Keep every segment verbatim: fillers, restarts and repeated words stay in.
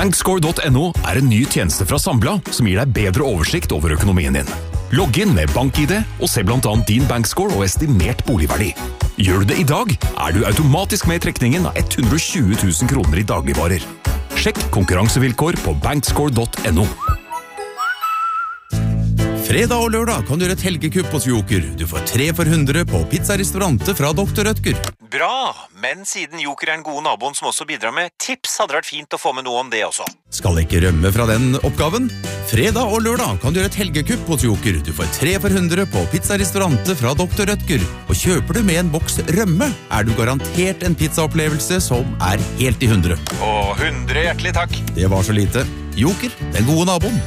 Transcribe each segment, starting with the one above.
Bankscore punktum no er en ny tjeneste fra Sambla som gir deg bedre oversikt over økonomien din. Logg inn med BankID og se blant annet din bankscore og estimert boligverdi. Gjør du det i dag, er du automatisk med i trekningen av hundre og tjue tusen kroner i dagligvarer. Sjekk konkurransevilkår på bankscore punktum no. Fredag og lørdag kan du gjøre et helgekupp hos Joker. Du får tre for hundre på pizzarestaurante fra doktor Rødtger. Bra, men siden Joker er en god naboen som også bidrar med tips, hadde det vært fint å få med noe om det også. Skal ikke rømme fra den oppgaven? Fredag og lørdag kan du gjøre et helgekupp hos Joker. Du får tre for hundre på pizzarestaurante fra doktor Rødtger. Og kjøper du med en boks rømme, er du garantert en pizzaopplevelse som er helt i hundre. Og hundre hjertelig takk. Det var så lite. Joker, den gode naboen.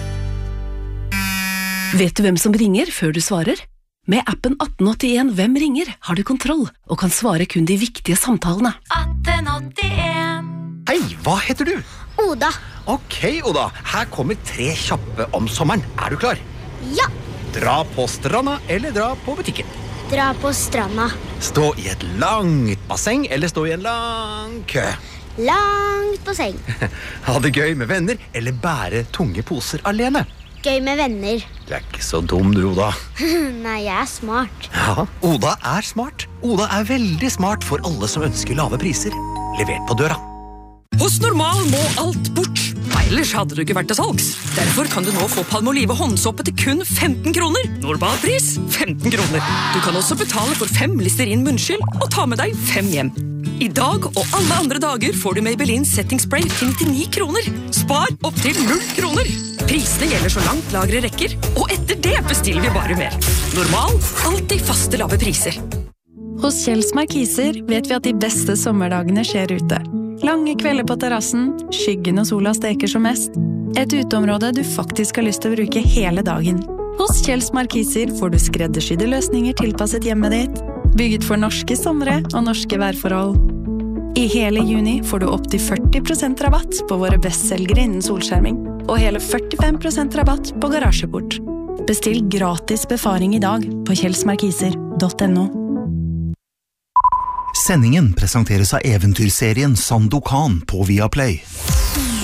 Vet du hvem som ringer før du svarer? Med appen atten åttien Hvem ringer har du kontroll og kan svare kun de viktige samtalene. atten åttien Hei, hva heter du? Oda. Ok, Oda. Her kommer tre kjappe om sommeren. Er du klar? Ja. Dra på stranda eller dra på butikken? Dra på stranda. Stå i et langt basseng eller stå i en lang kø? Langt på seng. Ha det gøy med venner eller bære tunge poser alene? Gøy med venner. Du er ikke så dum, du, Oda. Nei, jeg er smart. Ja, Oda er smart. Oda er veldig smart for alle som ønsker lave priser. Levert på døra. Hos Normal må alt bort. Ellers hadde du ikke vært til salgs. Derfor kan du nå få Palmolive håndsåpe til kun femten kroner. Normalpris femten kroner. Du kan også betale for fem Listerin munnskyld og ta med deg fem hjem. I dag og alle andre dager får du Maybelline Setting Spray til nittini kroner. Spar opp til null kroner. Prisene gjelder så langt lagre rekker, og etter det bestiller vi bare mer. Normal, alltid faste lave priser. Hos Kjells Markiser vet vi at de beste sommerdagene skjer ute. Lange kvelder på terrassen, skyggen og sola steker som mest. Et uteområde du faktisk har lyst til å bruke hele dagen. Hos Kjells Markiser får du skreddersydde løsninger tilpasset hjemmet ditt, bygget for norske somre og norske værforhold. I hele juni får du opp til førti prosent rabatt på våre bestselgere innen solskjerming, og hele førtifem prosent rabatt på garasjeport. Bestill gratis befaring i dag på kjellsmarkiser punktum no. Sendingen presenteres av eventyrserien Sandokan på Viaplay.